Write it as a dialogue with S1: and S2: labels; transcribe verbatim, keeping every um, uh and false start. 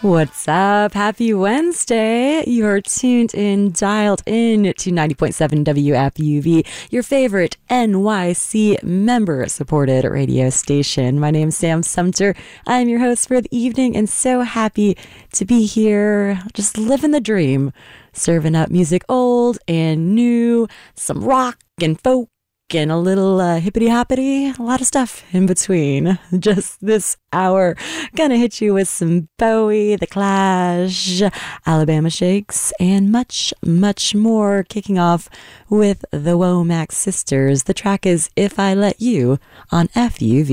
S1: What's up? Happy Wednesday. You're tuned in, dialed in to ninety point seven W F U V, your favorite N Y C member-supported radio station. My name's Sam Sumter. I'm your host for the evening and so happy to be here, just living the dream, serving up music old and new, some rock and folk, and a little uh, hippity-hoppity, a lot of stuff in between. Just this hour, gonna hit you with some Bowie, The Clash, Alabama Shakes, and much, much more, kicking off with the Womack Sisters. The track is If I Let You on F U V.